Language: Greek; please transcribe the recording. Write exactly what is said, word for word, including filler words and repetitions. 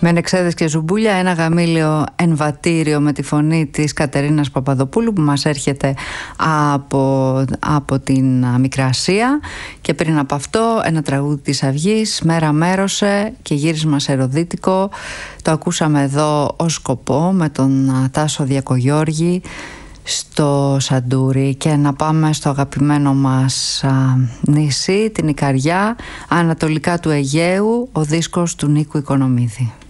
Μενεξέδες και Ζουμπούλια, ένα γαμήλιο εμβατήριο με τη φωνή της Κατερίνας Παπαδοπούλου που μας έρχεται από, από την Μικρασία. Και πριν από αυτό ένα τραγούδι της Αυγής, Μέρα μέρωσε και γύρισμα σε Ροδίτικο. Το ακούσαμε εδώ ως σκοπό με τον Τάσο Διακογιώργη στο Σαντούρι. Και να πάμε στο αγαπημένο μας α, νησί, την Ικαριά, ανατολικά του Αιγαίου, ο δίσκος του Νίκου Οικονομίδη.